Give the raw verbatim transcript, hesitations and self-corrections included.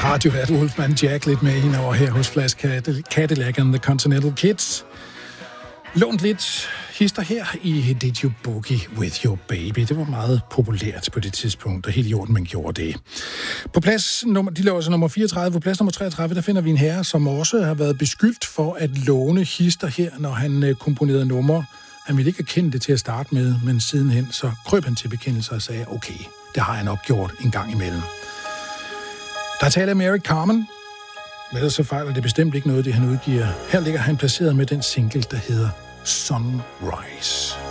radiovært Wolfman Jack lidt med hende over her hos Flash Cadillac and the Continental Kids. Lånt lidt hister her i Did You Boogie With Your Baby. Det var meget populært på det tidspunkt, og helt i orden, man gjorde det. På plads nummer, de laver altså nummer fireogtredive, på plads nummer treogtredive, der finder vi en herre, som også har været beskyldt for at låne hister her, når han komponerede numre. Han ville ikke erkende det til at starte med, men sidenhen så krøb han til bekendelse og sagde, okay, det har han nok gjort en gang imellem. Der taler om Eric Carmen. Men ellers så fejler det bestemt ikke noget, det han udgiver. Her ligger han placeret med den single, der hedder Sunrise.